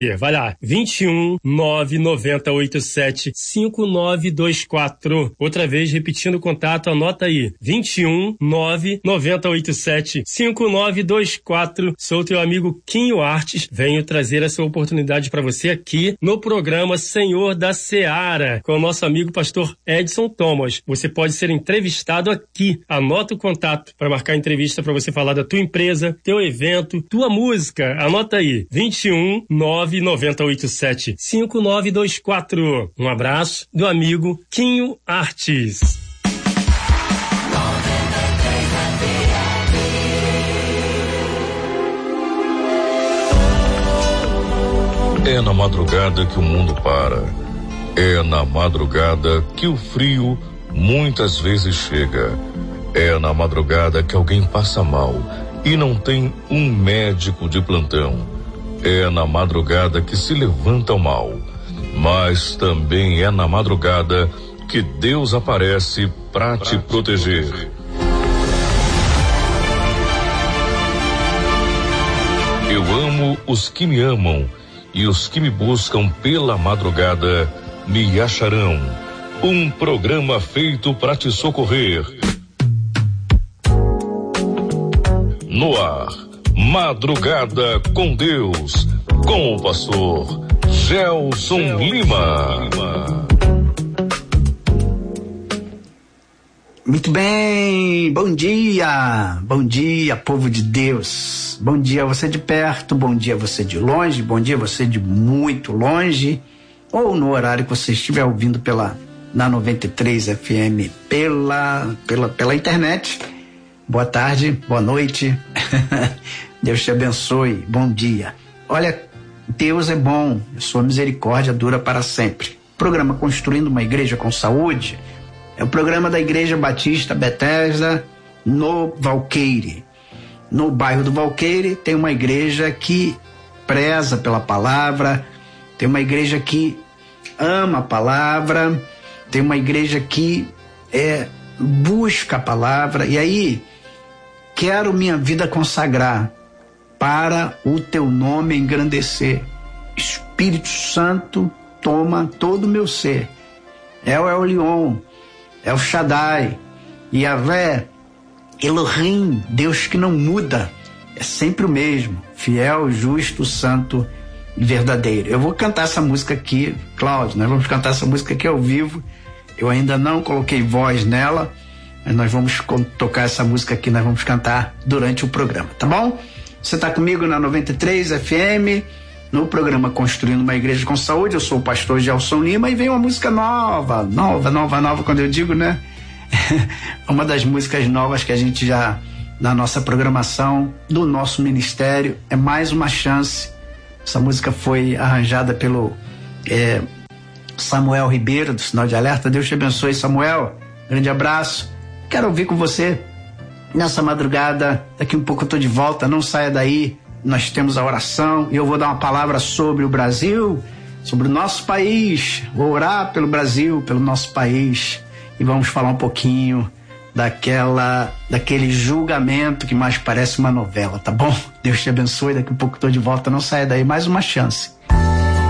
Vai lá, 21 99087 5924. Outra vez, repetindo o contato, anota aí, 21 99087 5924. Sou teu amigo Quinho Artes, venho trazer essa oportunidade para você aqui no programa Senhor da Seara, com o nosso amigo pastor Edson Thomas. Você pode ser entrevistado aqui, anota o contato para marcar entrevista para você falar da tua empresa, teu evento, tua música, anota aí, 21 99087 5924. Um abraço do amigo Quinho Artes. É na madrugada que o mundo para. É na madrugada que o frio muitas vezes chega. É na madrugada que alguém passa mal e não tem um médico de plantão. É na madrugada que se levanta o mal, mas também é na madrugada que Deus aparece para te proteger. Eu amo os que me amam, e os que me buscam pela madrugada me acharão. Um programa feito para te socorrer. No ar, Madrugada com Deus, com o pastor Gelson Lima. Muito bem, bom dia, povo de Deus. Bom dia você de perto, bom dia você de longe, bom dia você de muito longe, ou no horário que você estiver ouvindo na 93 FM pela internet. Boa tarde, boa noite. Deus te abençoe, bom dia. Olha, Deus é bom, sua misericórdia dura para sempre. Programa Construindo uma Igreja com Saúde é o programa da Igreja Batista Bethesda no Valqueire. No bairro do Valqueire tem uma igreja que preza pela palavra, tem uma igreja que ama a palavra, tem uma igreja que busca a palavra, e aí quero minha vida consagrar para o teu nome engrandecer. Espírito Santo, toma todo o meu ser. El Elyon, El Shaddai, Yahvé, Elohim, Deus que não muda, é sempre o mesmo, fiel, justo, santo e verdadeiro. Eu vou cantar essa música aqui, Cláudio, nós vamos cantar essa música aqui ao vivo. Eu ainda não coloquei voz nela, mas nós vamos tocar essa música aqui, nós vamos cantar durante o programa, tá bom? Você está comigo na 93 FM, no programa Construindo uma Igreja com Saúde. Eu sou o pastor Gelson Lima e vem uma música nova, quando eu digo, né? Uma das músicas novas que a gente já, na nossa programação do nosso ministério, é Mais Uma Chance. Essa música foi arranjada pelo Samuel Ribeiro, do Sinal de Alerta. Deus te abençoe, Samuel. Grande abraço. Quero ouvir com você nessa madrugada. Daqui um pouco eu tô de volta, não saia daí. Nós temos a oração e eu vou dar uma palavra sobre o Brasil, sobre o nosso país. Vou orar pelo Brasil, pelo nosso país, e vamos falar um pouquinho daquele julgamento que mais parece uma novela, tá bom? Deus te abençoe, daqui a pouco eu tô de volta, não saia daí. Mais uma chance.